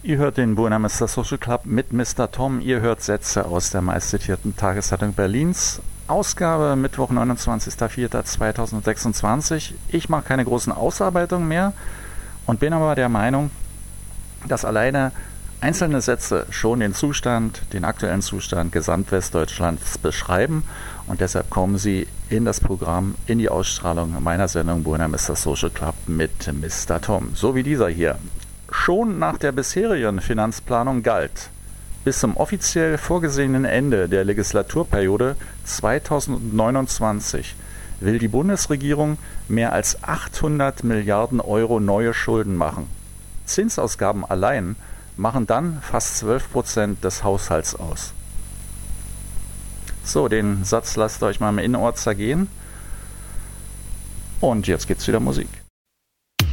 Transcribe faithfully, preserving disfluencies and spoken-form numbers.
Ihr hört den Burmeister Social Club mit Mister Tom. Ihr hört Sätze aus der meistzitierten Tageszeitung Berlins. Ausgabe Mittwoch, neunundzwanzigster vierter zweitausendsechsundzwanzig. Ich mache keine großen Ausarbeitungen mehr und bin aber der Meinung, dass alleine einzelne Sätze schon den Zustand, den aktuellen Zustand Gesamtwestdeutschlands beschreiben und deshalb kommen sie in das Programm, in die Ausstrahlung meiner Sendung Burmeister Social Club mit Mister Tom. So wie dieser hier. Schon nach der bisherigen Finanzplanung galt, bis zum offiziell vorgesehenen Ende der Legislaturperiode zweitausendneunundzwanzig will die Bundesregierung mehr als achthundert Milliarden Euro neue Schulden machen. Zinsausgaben allein machen dann fast zwölf Prozent des Haushalts aus. So, den Satz lasst euch mal im Innenohr zergehen. Und jetzt gibt's wieder Musik.